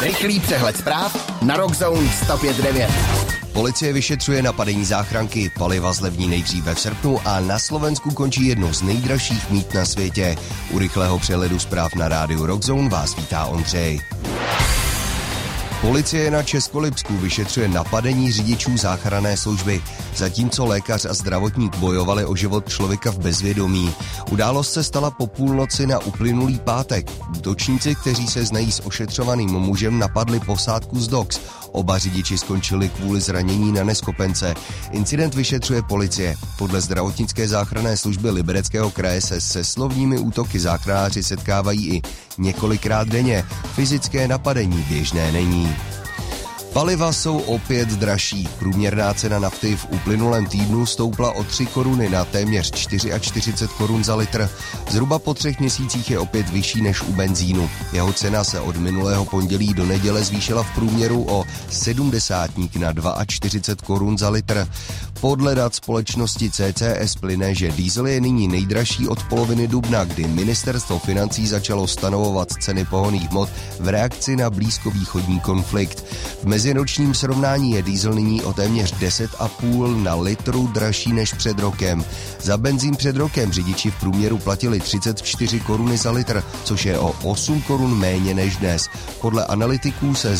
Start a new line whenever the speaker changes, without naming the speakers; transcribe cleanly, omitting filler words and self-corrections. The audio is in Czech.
Rychlý přehled zpráv na Rockzone 105.9.
Policie vyšetřuje napadení záchranky, paliva zlevní nejdříve v srpnu a na Slovensku končí jedno z nejdražších mýt na světě. U rychlého přehledu zpráv na rádiu Rockzone vás vítá Ondřej. Policie na Českolipsku vyšetřuje napadení řidičů záchranné služby, zatímco lékař a zdravotník bojovali o život člověka v bezvědomí. Událost se stala po půlnoci na uplynulý pátek. Útočníci, kteří se znají s ošetřovaným mužem, napadli posádku z Dox. Oba řidiči skončili kvůli zranění na neschopence. Incident vyšetřuje policie. Podle zdravotnické záchranné služby Libereckého kraje se slovními útoky záchranáři setkávají i několikrát denně. Fyzické napadení běžné není. Paliva jsou opět dražší. Průměrná cena nafty v uplynulém týdnu stoupla o 3 koruny na téměř 44 korun za litr. Zhruba po 3 měsících je opět vyšší než u benzínu. Jeho cena se od minulého pondělí do neděle zvýšila v průměru o 70 na 42 korun za litr. Podle dat společnosti CCS plyne, že diesel je nyní nejdražší od poloviny dubna, kdy ministerstvo financí začalo stanovovat ceny pohonných hmot v reakci na blízkovýchodní konflikt. V meziročním srovnání je diesel nyní o téměř 10,5 na litru dražší než před rokem. Za benzín před rokem řidiči v průměru platili 34 koruny za litr, což je o 8 korun méně než dnes. Podle analytiků se